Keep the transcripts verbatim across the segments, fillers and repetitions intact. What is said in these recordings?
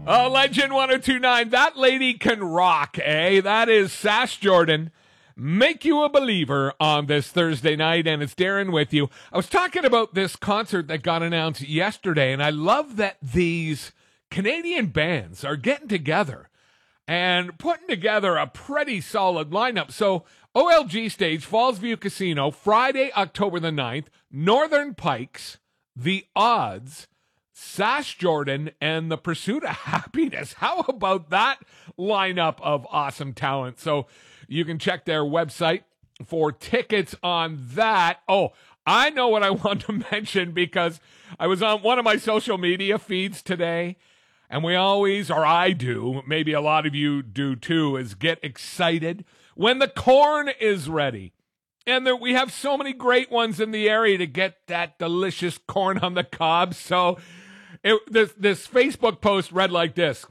Oh, Legend one oh two point nine, that lady can rock, eh? That is Sash Jordan. Make you a believer on this Thursday night, and it's Darren with you. I was talking about this concert that got announced yesterday, and I love that these Canadian bands are getting together and putting together a pretty solid lineup. So, O L G stage, Fallsview Casino, Friday, October the ninth, Northern Pikes, The Odds, Sash Jordan, and The Pursuit of Happiness. How about that lineup of awesome talent? So you can check their website for tickets on that. Oh, I know what I want to mention because I was on one of my social media feeds today, and we always, or I do, maybe a lot of you do too, is get excited when the corn is ready. And there, we have so many great ones in the area to get that delicious corn on the cob. So it, this, this Facebook post read like this.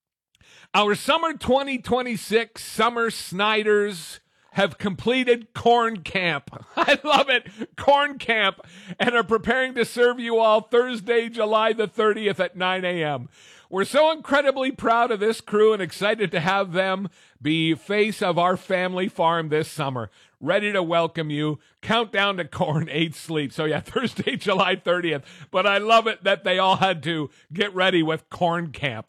Our summer twenty twenty-six summer Snyders have completed corn camp. I love it. Corn camp. And are preparing to serve you all Thursday, July the thirtieth at nine a.m. We're so incredibly proud of this crew and excited to have them be face of our family farm this summer. Ready to welcome you. Countdown to corn, eight sleep. So yeah, Thursday, July thirtieth. But I love it that they all had to get ready with corn camp.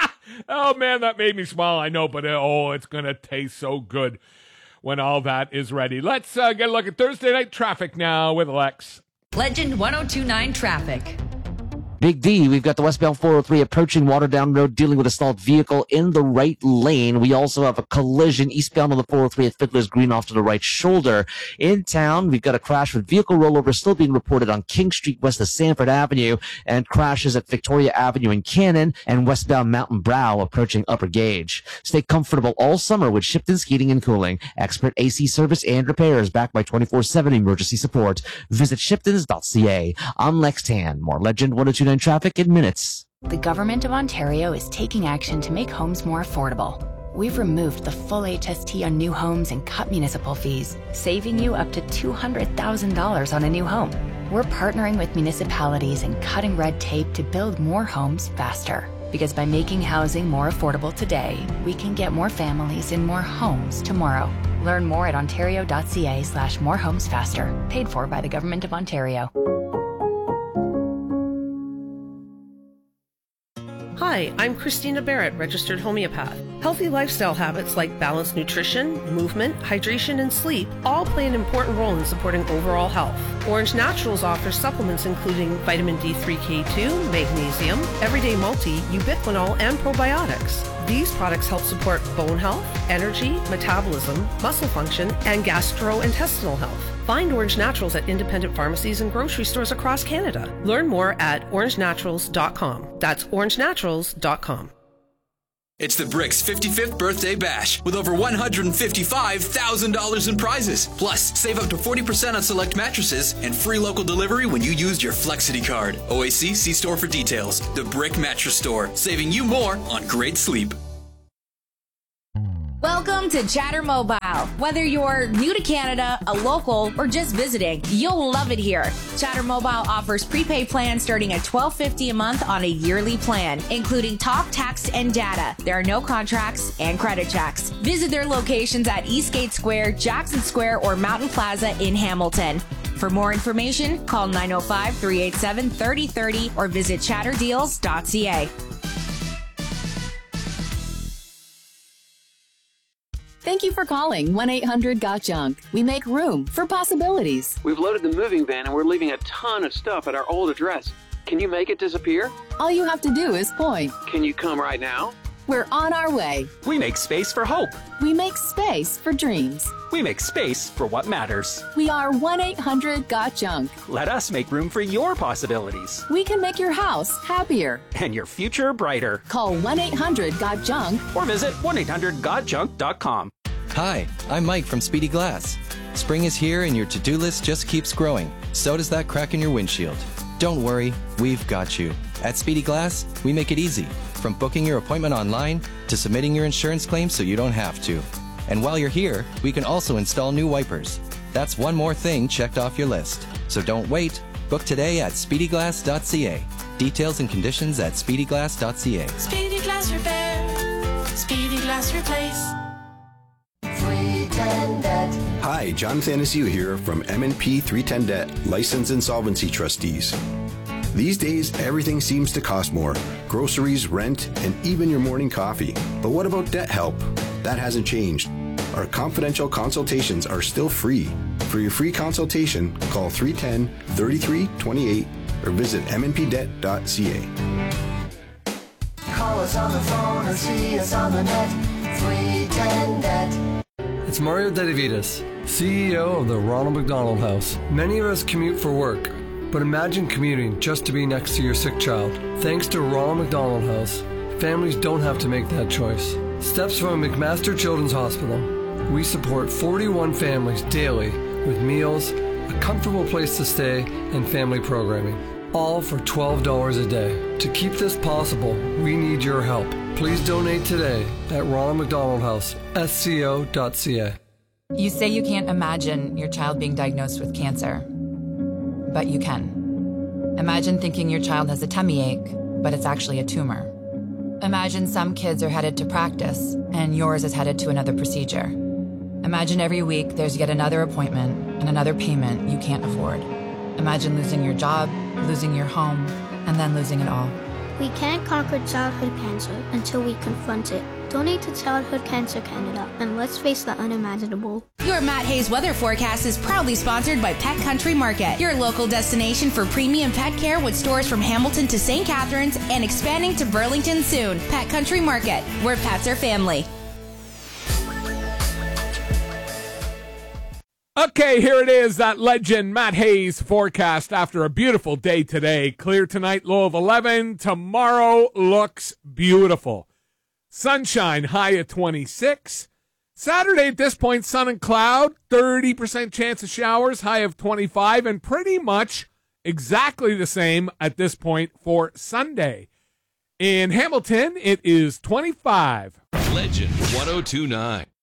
Oh man, that made me smile. I know, but oh, it's going to taste so good when all that is ready. Let's uh, get a look at Thursday night traffic now with Lex. Legend one oh two point nine traffic. Big D, we've got the westbound four oh three approaching Waterdown Road dealing with a stalled vehicle in the right lane. We also have a collision eastbound on the four oh three at Fiddler's Green off to the right shoulder. In town, we've got a crash with vehicle rollover still being reported on King Street west of Sanford Avenue and crashes at Victoria Avenue in Cannon and westbound Mountain Brow approaching Upper Gauge. Stay comfortable all summer with Shipton's Heating and Cooling. Expert A C service and repairs backed by twenty-four seven emergency support. Visit shiptons dot c a. I'm Lex Tan. More Legend one oh two point nine traffic in minutes. The Government of Ontario is taking action to make homes more affordable. We've removed the full H S T on new homes and cut municipal fees, saving you up to two hundred thousand dollars on a new home. We're partnering with municipalities and cutting red tape to build more homes faster. Because by making housing more affordable today, we can get more families in more homes tomorrow. Learn more at ontario dot c a slash more homes faster. Paid for by the Government of Ontario. Hi, I'm Christina Barrett, registered homeopath. Healthy lifestyle habits like balanced nutrition, movement, hydration, and sleep all play an important role in supporting overall health. Orange Naturals offers supplements including vitamin D three K two, magnesium, everyday multi, ubiquinol, and probiotics. These products help support bone health, energy, metabolism, muscle function, and gastrointestinal health. Find Orange Naturals at independent pharmacies and grocery stores across Canada. Learn more at orange naturals dot com. That's orange naturals dot com. It's the Bricks fifty-fifth Birthday Bash with over one hundred fifty-five thousand dollars in prizes. Plus, save up to forty percent on select mattresses and free local delivery when you use your Flexity card. O A C, see store for details. The Brick Mattress Store, saving you more on great sleep. Welcome to Chatter Mobile. Whether you're new to Canada, a local, or just visiting, you'll love it here. Chatter Mobile offers prepaid plans starting at twelve fifty a month on a yearly plan, including talk, text, and data. There are no contracts and credit checks. Visit their locations at Eastgate Square, Jackson Square, or Mountain Plaza in Hamilton. For more information, call nine oh five, three eight seven, three oh three oh or visit chatter deals dot c a. Thank you for calling one eight hundred got junk. We make room for possibilities. We've loaded the moving van and we're leaving a ton of stuff at our old address. Can you make it disappear? All you have to do is point. Can you come right now? We're on our way. We make space for hope. We make space for dreams. We make space for what matters. We are one eight hundred got junk. Let us make room for your possibilities. We can make your house happier. And your future brighter. Call one eight hundred got junk or visit one eight hundred got junk dot com. Hi, I'm Mike from Speedy Glass. Spring is here and your to-do list just keeps growing. So does that crack in your windshield. Don't worry, we've got you. At Speedy Glass, we make it easy. From booking your appointment online to submitting your insurance claim so you don't have to. And while you're here, we can also install new wipers. That's one more thing checked off your list. So don't wait. Book today at speedy glass dot c a. Details and conditions at speedy glass dot c a. Speedy Speedy Glass Repair. Speedy Glass Replace. three ten Debt. Hi, John Thanasiu here from M and P three ten Debt, Licensed Insolvency Trustees. These days, everything seems to cost more. Groceries, rent, and even your morning coffee. But what about debt help? That hasn't changed. Our confidential consultations are still free. For your free consultation, call three one zero, three three two eight or visit m n p debt dot c a. Call us on the phone or see us on the net. three ten Debt. It's Mario Dedivitas, C E O of the Ronald McDonald House. Many of us commute for work, but imagine commuting just to be next to your sick child. Thanks to Ronald McDonald House, families don't have to make that choice. Steps from McMaster Children's Hospital. We support forty-one families daily with meals, a comfortable place to stay, and family programming. All for twelve dollars a day. To keep this possible, we need your help. Please donate today at Ronald McDonald House, S C O dot C A. You say you can't imagine your child being diagnosed with cancer, but you can. Imagine thinking your child has a tummy ache, but it's actually a tumor. Imagine some kids are headed to practice, and yours is headed to another procedure. Imagine every week there's yet another appointment and another payment you can't afford. Imagine losing your job, losing your home, and then losing it all. We can't conquer childhood cancer until we confront it. Donate to Childhood Cancer Canada, and let's face the unimaginable. Your Matt Hayes weather forecast is proudly sponsored by Pet Country Market, your local destination for premium pet care with stores from Hamilton to Saint Catharines and expanding to Burlington soon. Pet Country Market, where pets are family. Okay, here it is, that legend Matt Hayes forecast after a beautiful day today. Clear tonight, low of eleven. Tomorrow looks beautiful. Sunshine, high at twenty-six. Saturday at this point, sun and cloud, thirty percent chance of showers, high of twenty-five, and pretty much exactly the same at this point for Sunday. In Hamilton, it is twenty-five. Legend one oh two point nine.